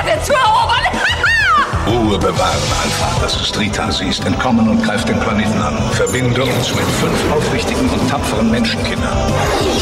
wieder zu erobern. Ruhe bewahren, Alpha. Das ist Rita. Sie ist entkommen und greift den Planeten an. Verbinde uns mit 5 aufrichtigen und tapferen Menschenkindern.